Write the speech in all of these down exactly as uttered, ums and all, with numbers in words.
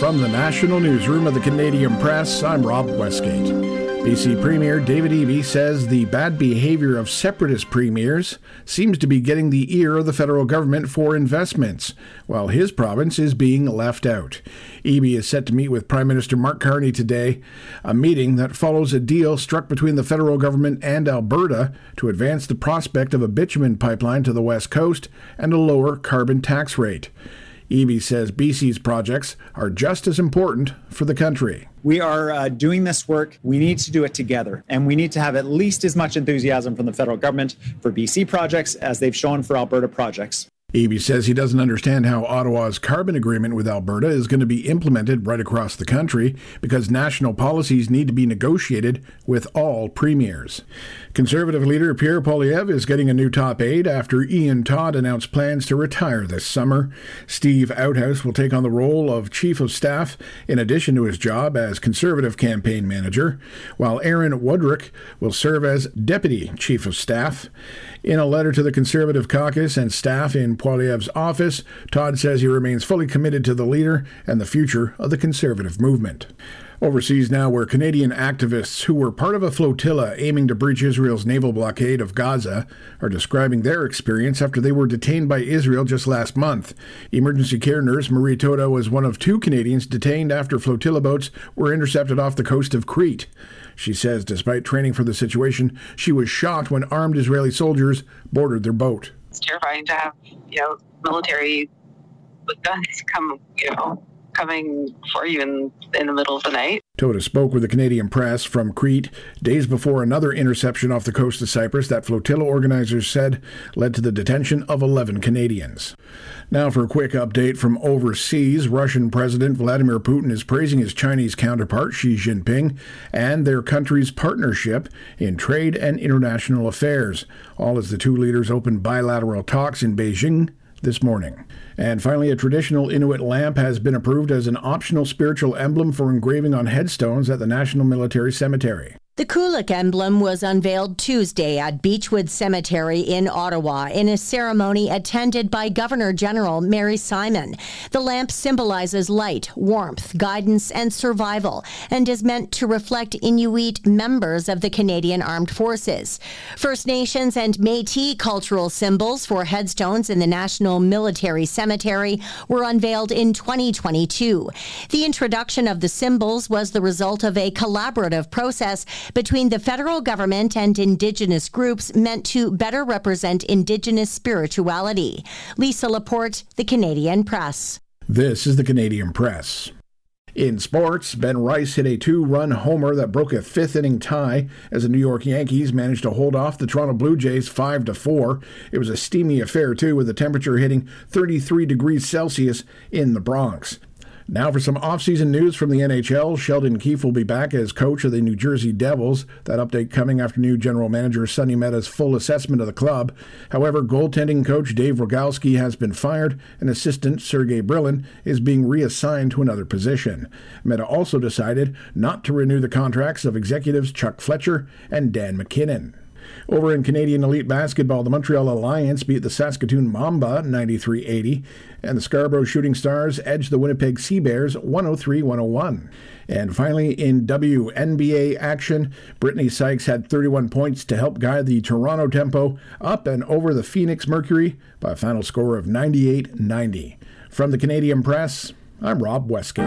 From the National Newsroom of the Canadian Press, I'm Rob Westgate. B C Premier David Eby says the bad behavior of separatist premiers seems to be getting the ear of the federal government for investments, while his province is being left out. Eby is set to meet with Prime Minister Mark Carney today, a meeting that follows a deal struck between the federal government and Alberta to advance the prospect of a bitumen pipeline to the west coast and a lower carbon tax rate. Eby says B C's projects are just as important for the country. We are uh, doing this work. We need to do it together. And we need to have at least as much enthusiasm from the federal government for B C projects as they've shown for Alberta projects. Eby says he doesn't understand how Ottawa's carbon agreement with Alberta is going to be implemented right across the country because national policies need to be negotiated with all premiers. Conservative leader Pierre Poilievre is getting a new top aide after Ian Todd announced plans to retire this summer. Steve Outhouse will take on the role of Chief of Staff in addition to his job as Conservative campaign manager, while Aaron Woodrick will serve as Deputy Chief of Staff. In a letter to the Conservative caucus and staff in Poilievre's office, Todd says he remains fully committed to the leader and the future of the Conservative movement. Overseas now, where Canadian activists who were part of a flotilla aiming to breach Israel's naval blockade of Gaza are describing their experience after they were detained by Israel just last month. Emergency care nurse Marie Toda was one of two Canadians detained after flotilla boats were intercepted off the coast of Crete. She says despite training for the situation, she was shocked when armed Israeli soldiers boarded their boat. It's terrifying to have, you know, military with guns come, you know, coming for you in, in the middle of the night. Toda spoke with the Canadian Press from Crete days before another interception off the coast of Cyprus that flotilla organizers said led to the detention of eleven Canadians. Now for a quick update from overseas, Russian President Vladimir Putin is praising his Chinese counterpart Xi Jinping and their country's partnership in trade and international affairs, all as the two leaders open bilateral talks in Beijing this morning. And finally, a traditional Inuit lamp has been approved as an optional spiritual emblem for engraving on headstones at the National Military Cemetery. The Kulak emblem was unveiled Tuesday at Beechwood Cemetery in Ottawa in a ceremony attended by Governor-General Mary Simon. The lamp symbolizes light, warmth, guidance, and survival, and is meant to reflect Inuit members of the Canadian Armed Forces. First Nations and Métis cultural symbols for headstones in the National Military Cemetery were unveiled in twenty twenty-two. The introduction of the symbols was the result of a collaborative process between the federal government and Indigenous groups meant to better represent Indigenous spirituality. Lisa Laporte, The Canadian Press. This is The Canadian Press. In sports, Ben Rice hit a two-run homer that broke a fifth-inning tie as the New York Yankees managed to hold off the Toronto Blue Jays five to four. It was a steamy affair, too, with the temperature hitting thirty-three degrees Celsius in the Bronx. Now for some off-season news from the N H L. Sheldon Keefe will be back as coach of the New Jersey Devils. That update coming after new general manager Sonny Meta's full assessment of the club. However, goaltending coach Dave Rogalski has been fired, and assistant Sergei Brylin is being reassigned to another position. Meta also decided not to renew the contracts of executives Chuck Fletcher and Dan McKinnon. Over in Canadian Elite Basketball, the Montreal Alliance beat the Saskatoon Mamba ninety-three eighty, and the Scarborough Shooting Stars edged the Winnipeg Sea Bears one oh three to one oh one. And finally, in W N B A action, Brittany Sykes had thirty-one points to help guide the Toronto Tempo up and over the Phoenix Mercury by a final score of ninety-eight ninety. From the Canadian Press, I'm Rob Westgate.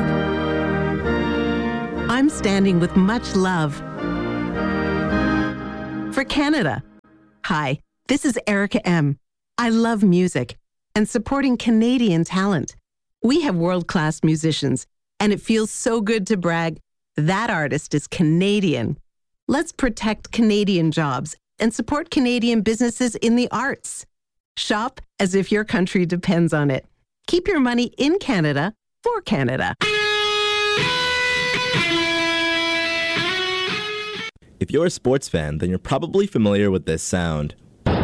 I'm standing with much love for Canada. Hi, this is Erica M. I love music and supporting Canadian talent. We have world-class musicians, and it feels so good to brag, that artist is Canadian. Let's protect Canadian jobs and support Canadian businesses in the arts. Shop as if your country depends on it. Keep your money in Canada for Canada. If you're a sports fan, then you're probably familiar with this sound.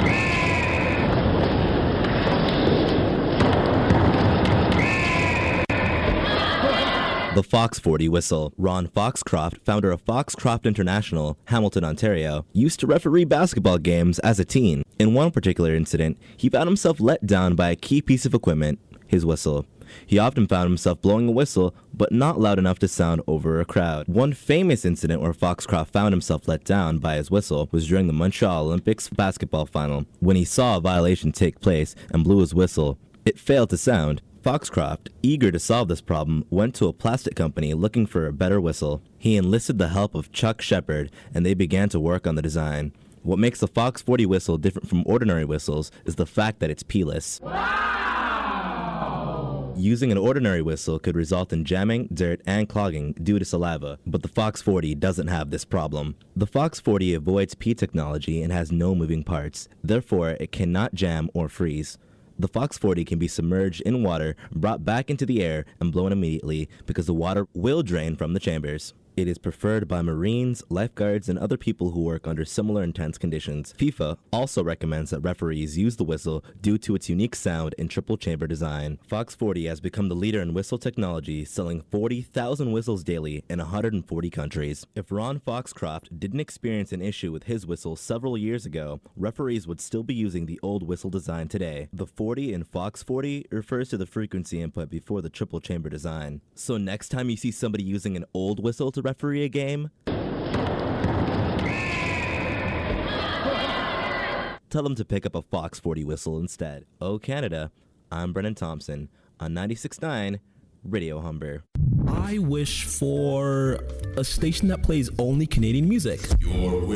The Fox forty whistle. Ron Foxcroft, founder of Foxcroft International, Hamilton, Ontario, used to referee basketball games as a teen. In one particular incident, he found himself let down by a key piece of equipment, his whistle. He often found himself blowing a whistle but not loud enough to sound over a crowd. One famous incident where Foxcroft found himself let down by his whistle was during the Montreal Olympics basketball final. When he saw a violation take place and blew his whistle, it failed to sound. Foxcroft, eager to solve this problem, went to a plastic company looking for a better whistle. He enlisted the help of Chuck Shepard, and they began to work on the design. What makes the Fox forty whistle different from ordinary whistles is the fact that it's P-less. Wow! Using an ordinary whistle could result in jamming, dirt, and clogging due to saliva, but the Fox forty doesn't have this problem. The Fox forty avoids P technology and has no moving parts, therefore it cannot jam or freeze. The Fox forty can be submerged in water, brought back into the air, and blown immediately because the water will drain from the chambers. It is preferred by Marines, lifeguards, and other people who work under similar intense conditions. FIFA also recommends that referees use the whistle due to its unique sound and triple chamber design. Fox forty has become the leader in whistle technology, selling forty thousand whistles daily in one hundred forty countries. If Ron Foxcroft didn't experience an issue with his whistle several years ago, referees would still be using the old whistle design today. The forty in Fox forty refers to the frequency input before the triple chamber design. So next time you see somebody using an old whistle to referee a game, tell them to pick up a Fox forty whistle instead. Oh Canada, I'm Brennan Thompson on ninety-six point nine Radio Humber. I wish for a station that plays only Canadian music. Your